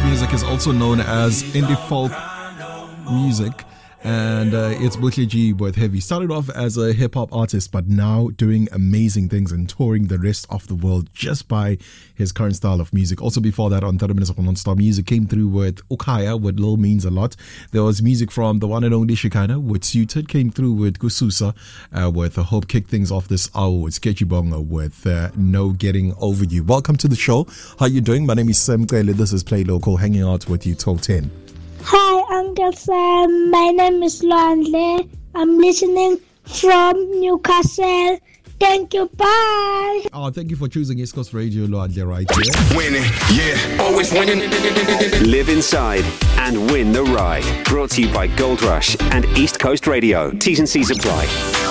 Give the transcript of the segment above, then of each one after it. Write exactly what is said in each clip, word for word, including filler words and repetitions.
music is also known as indie folk music, and uh, it's Butleji with Heavy. Started off as a hip-hop artist, but now doing amazing things and touring the rest of the world just by his current style of music. Also before that, on thirty minutes of Non-Stop Music, came through with Ukaya with Lil Means a Lot. There was music from the one and only Shikana with Suited, came through with Kususa uh, with uh, Hope. Kicked things off this hour with Sketchy Bongo with uh, No Getting Over You. Welcome to the show. How you doing? My name is Sam Kwele. This is Play Local, hanging out with you till ten. Hi, Uncle Sam. My name is Lonley. I'm listening from Newcastle. Thank you. Bye. Oh, thank you for choosing East Coast Radio, Lonley, right here. Winning, yeah, always winning. Live inside and win the ride. Brought to you by Gold Rush and East Coast Radio. T's and C's apply.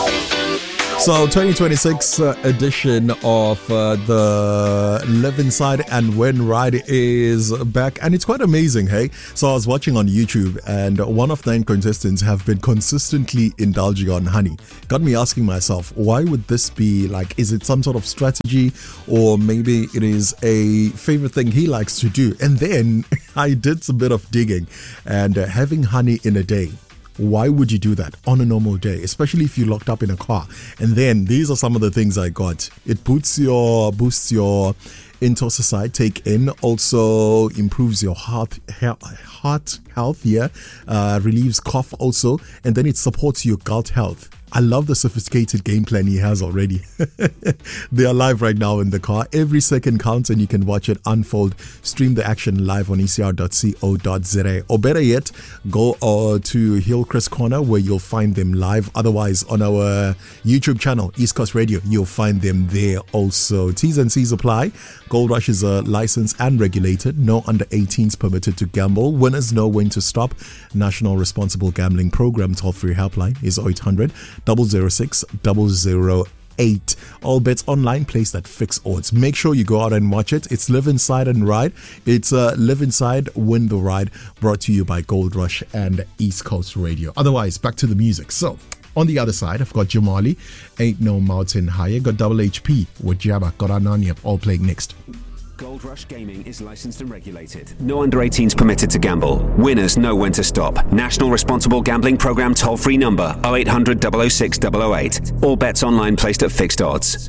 So, twenty twenty-six uh, edition of uh, the Live Inside and Win ride is back, and it's quite amazing, hey? So, I was watching on YouTube, and one of nine contestants have been consistently indulging on honey. Got me asking myself, why would this be? Like, is it some sort of strategy, or maybe it is a favorite thing he likes to do? And then I did some bit of digging, and uh, having honey in a day. Why would you do that on a normal day, especially if you're locked up in a car? And then these are some of the things I got. It boosts your, boosts your intoxicate take in, also improves your heart heart health, yeah, uh, relieves cough also, and then it supports your gut health. I love the sophisticated game plan he has already. They are live right now in the car. Every second counts, and you can watch it unfold. Stream the action live on E C R dot co dot za. Or better yet, go uh, to Hillcrest Corner where you'll find them live. Otherwise, on our YouTube channel, East Coast Radio, you'll find them there also. T's and C's apply. Gold Rush is a licensed and regulated. No under eighteens permitted to gamble. Winners know when to stop. National Responsible Gambling Program toll-free helpline is eight hundred, double oh six, double oh eight. All bets online placed at fixed odds. Make sure you go out and watch it. It's Live Inside and Ride. It's uh, Live Inside, Win the Ride, brought to you by Gold Rush and East Coast Radio. Otherwise, back to the music. So, on the other side, I've got Jamali, Ain't No Mountain Higher, got Double H P with Jabba, got Ananya, all playing next. Gold Rush Gaming is licensed and regulated. No under eighteens permitted to gamble. Winners know when to stop. National Responsible Gambling Program toll-free number oh eight hundred, double oh six, double oh eight. All bets online placed at fixed odds.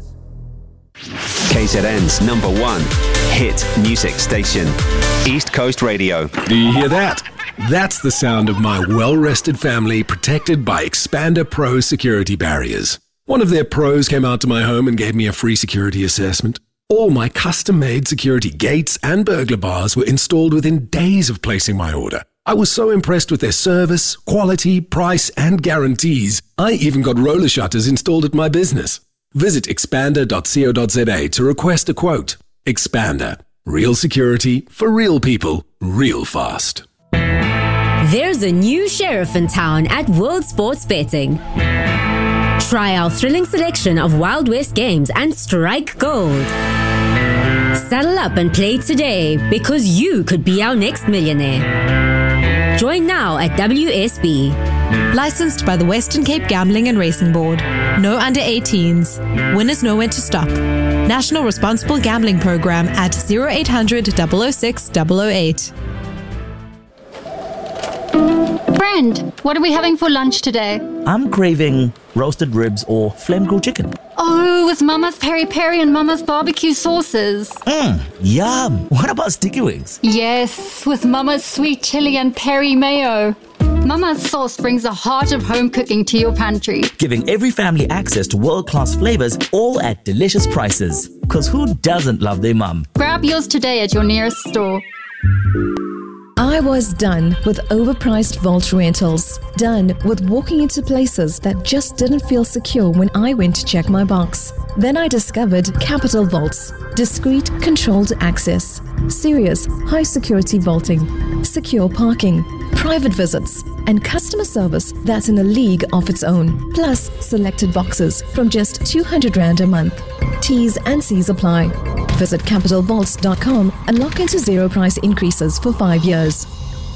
K Z N's number one hit music station, East Coast Radio. Do you hear that? That's the sound of my well-rested family protected by Expander Pro security barriers. One of their pros came out to my home and gave me a free security assessment. All my custom-made security gates and burglar bars were installed within days of placing my order. I was so impressed with their service, quality, price, and guarantees. I even got roller shutters installed at my business. Visit expander dot co dot za to request a quote. Expander. Real security for real people, real fast. There's a new sheriff in town at World Sports Betting. Try our thrilling selection of Wild West games and strike gold. Saddle up and play today because you could be our next millionaire. Join now at W S B. Licensed by the Western Cape Gambling and Racing Board. No under eighteens. Winners know when to stop. National Responsible Gambling Program at oh eight hundred, double oh six, double oh eight. Friend, what are we having for lunch today? I'm craving roasted ribs or flame grilled chicken. Oh, with Mama's peri peri and Mama's barbecue sauces. Mmm, yum. What about sticky wings? Yes, with Mama's sweet chili and peri mayo. Mama's sauce brings the heart of home cooking to your pantry. Giving every family access to world-class flavors, all at delicious prices. Because who doesn't love their mum? Grab yours today at your nearest store. I was done with overpriced vault rentals. Done with walking into places that just didn't feel secure when I went to check my box. Then I discovered Capital Vaults. Discreet, controlled access. Serious, high-security vaulting. Secure parking. Private visits. And customer service that's in a league of its own. Plus, selected boxes from just two hundred rand a month. T's and C's apply. Visit capital vaults dot com and lock into zero price increases for five years.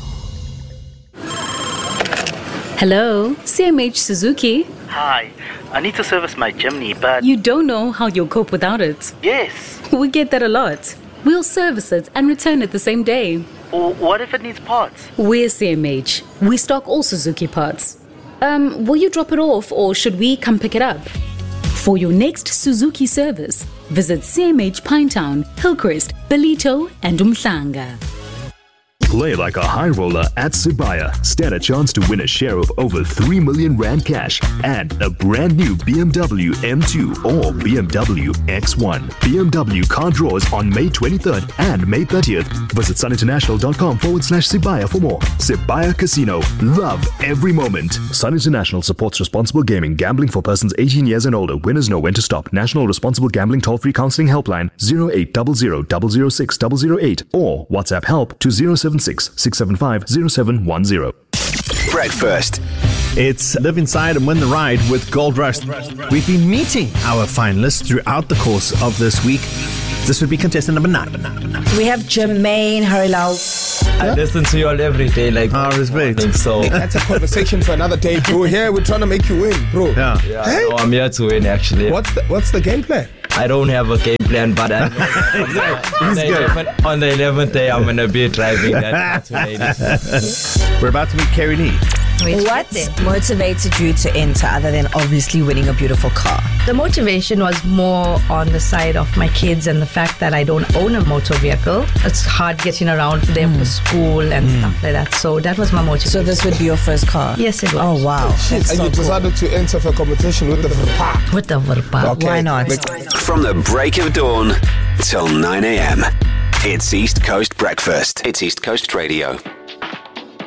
Hello, C M H Suzuki. Hi, I need to service my Jimny, but... You don't know how you'll cope without it. Yes. We get that a lot. We'll service it and return it the same day. Or what if it needs parts? We're C M H. We stock all Suzuki parts. Um, will you drop it off or should we come pick it up? For your next Suzuki service, visit C M H Pinetown, Hillcrest, Belito, and Umhlanga. Play like a high roller at Sibaya. Stand a chance to win a share of over three million rand cash and a brand new B M W M two or B M W X one. B M W car draws on May twenty-third and May thirtieth. Visit suninternational.com forward slash Sibaya for more. Sibaya Casino. Love every moment. Sun International supports responsible gaming. Gambling for persons eighteen years and older. Winners know when to stop. National Responsible Gambling Toll-Free Counseling Helpline zero eight zero zero zero zero six zero zero eight or WhatsApp help to zero seven six six seven five zero seven one zero. Breakfast. It's Live Inside and Win the Ride with Gold Rush. We've been meeting our finalists throughout the course of this week. This would be contestant number nine. We have Jermaine Harilau. I listen to you all every day, like oh, respect. So that's a conversation for another day, bro. Here we're trying to make you win, bro. Yeah, yeah hey? No, I'm here to win, actually. What's the What's the game plan? I don't have a game plan, but I on, the eleventh, on the eleventh day, I'm gonna be driving that. We're about to meet Carrie Lee. What motivated you to enter other than obviously winning a beautiful car? The motivation was more on the side of my kids and the fact that I don't own a motor vehicle. It's hard getting around for them mm. for school and mm. stuff like that. So that was my motivation. So this would be your first car? Yes, it was. Oh, wow. And so you decided cool. to enter for a competition with the Verpa. With the Verpa. Okay. Why not? From the break of dawn till nine a.m. It's East Coast Breakfast. It's East Coast Radio.